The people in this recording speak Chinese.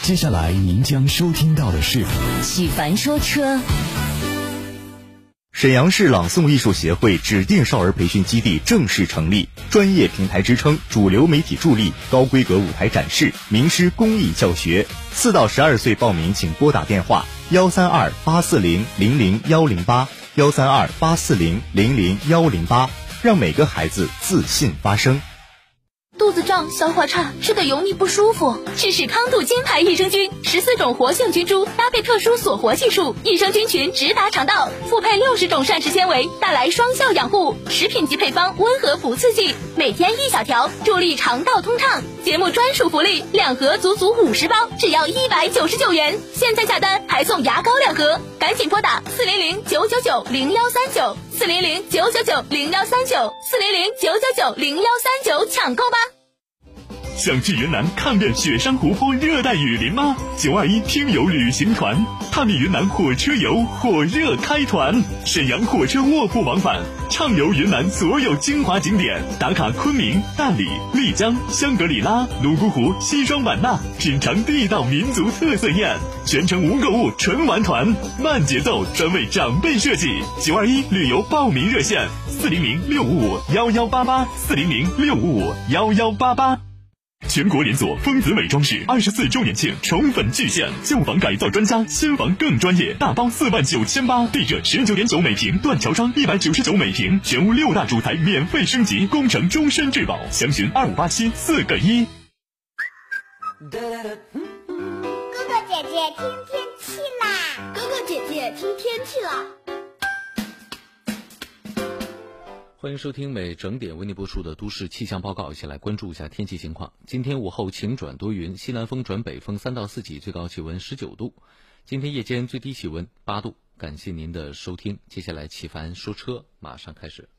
接下来您将收听到的是启凡说车。 沈阳市朗诵艺术协会指定少儿培训基地正式成立，专业平台支撑，主流媒体助力，高规格舞台展示，名师公益教学。4到12岁报名请拨打电话132-840-00108，132-840-00108，让每个孩子自信发声。 肚子胀、消化差，吃的油腻不舒服，试试康度金牌益生菌，14种活性菌株搭配特殊锁活技术，益生菌群直达肠道，复配60种膳食纤维，带来双效养护。食品级配方，温和不刺激，每天1小条，助力肠道通畅。节目专属福利，2盒足足50包，只要199元，现在下单还送牙膏2盒，赶紧拨打400-999-0139，400-999-0139，400-999-0139抢购吧。 想去云南看遍雪山湖泊、热带雨林吗？921听友旅行团探秘云南火车游火热开团，沈阳火车卧铺往返，畅游云南所有精华景点，打卡昆明、大理、丽江、香格里拉、泸沽湖、西双版纳，品尝地道民族特色宴，全程无购物纯玩团，慢节奏，专为长辈设计。921旅游报名热线：400-655-1188，400-655-1188。全国连锁丰子美装饰24周年庆宠粉巨献，旧房改造专家，新房更专业，大包49800，地热19.9每平，断桥窗199每平，全屋6大主材免费升级，工程终身质保，详询2587-4个1。 哥哥姐姐听天气啦！ 哥哥姐姐听天气啦！ 欢迎收听每整点为您播出的都市气象报告，一起来关注一下天气情况。今天午后晴转多云，西南风转北风3到4级，最高气温19度。今天夜间最低气温8度。感谢您的收听，接下来启凡说车马上开始。